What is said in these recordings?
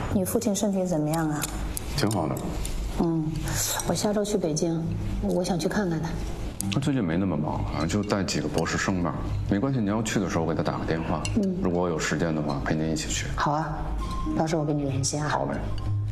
你父亲身体怎么样啊？ 挺好的。 我下周去北京，我想去看看他。 他最近没那么忙啊，就带几个博士生吧。没关系，你要去的时候我给他打个电话。如果我有时间的话，陪您一起去。 好啊，到时候我跟你联系啊。 好嘞。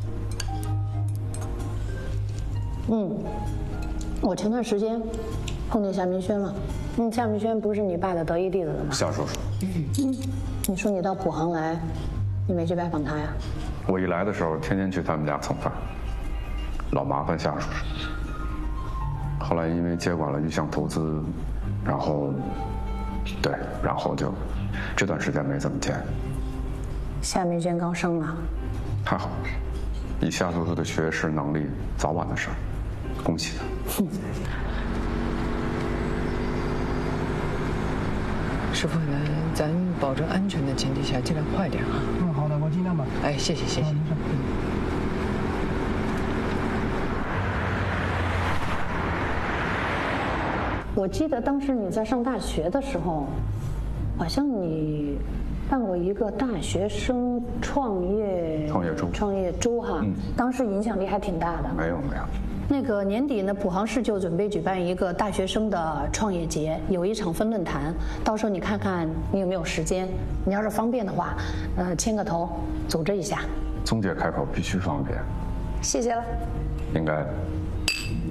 我前段时间碰见夏明轩了。夏明轩不是你爸的得意弟子了吗？ 夏叔叔。 你说你到普航来，你没去拜访他呀？ 我一来的时候，天天去他们家蹭饭，老麻烦夏叔叔。后来因为接管了玉象投资，然后就这段时间没怎么见。 夏明轩刚升了， 还好，以夏叔叔的学识能力，早晚的事儿。恭喜他。 师傅，咱保证安全的前提下，尽量快点啊。 好的，我尽量吧。 哎，谢谢。 我记得当时你在上大学的时候，好像你办过一个大学生创业周哈，当时影响力还挺大的。 没有。 那个年底呢，普航市就准备举办一个大学生的创业节，有一场分论坛，到时候你看看你有没有时间，你要是方便的话，牵个头组织一下。 宗姐开口必须方便。 谢谢了。 应该的。